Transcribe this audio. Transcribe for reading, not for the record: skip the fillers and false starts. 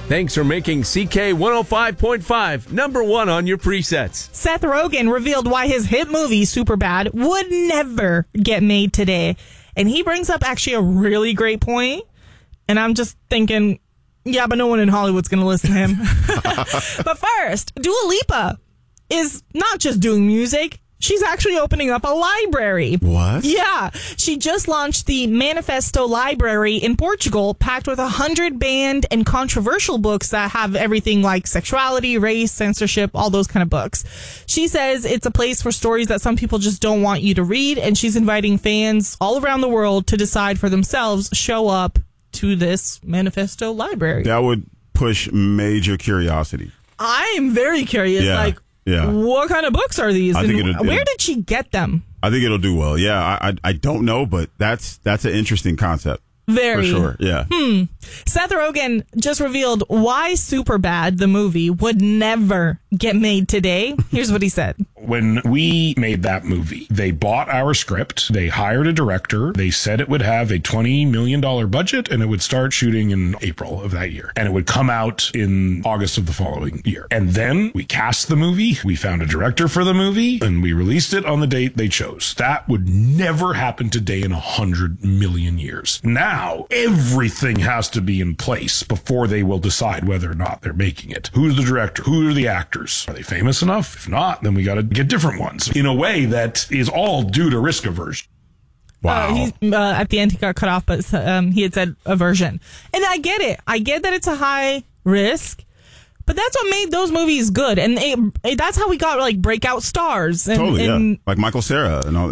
Thanks for making CK 105.5 number one on your presets. Seth Rogen revealed why his hit movie, Superbad, would never get made today. And he brings up actually a really great point. And I'm just thinking, yeah, but no one in Hollywood's going to listen to him. But first, Dua Lipa is not just doing music. She's actually opening up a library. What? Yeah. She just launched the Manifesto Library in Portugal, packed with 100 banned and controversial books that have everything like sexuality, race, censorship, all those kind of books. She says it's a place for stories that some people just don't want you to read, and she's inviting fans all around the world to decide for themselves, show up to this Manifesto Library. That would push major curiosity. I'm very curious. Yeah. What kind of books are these? I think where did she get them? I think it'll do well. Yeah, I don't know, but that's an interesting concept. Very. For sure, yeah. Seth Rogen just revealed why Superbad, the movie, would never get made today. Here's what he said. When we made that movie, they bought our script, they hired a director, they said it would have a $20 million budget, and it would start shooting in April of that year. And it would come out in August of the following year. And then we cast the movie, we found a director for the movie, and we released it on the date they chose. That would never happen today in 100 million years. Now, everything has to be in place before they will decide whether or not they're making it. Who's the director? Who are the actors? Are they famous enough? If not, then we got to get different ones in a way that is all due to risk aversion. Wow. At the end, he got cut off, but he had said aversion. And I get it. I get that it's a high risk, but that's what made those movies good. And that's how we got like breakout stars. And, totally, yeah. Like Michael Cera and all.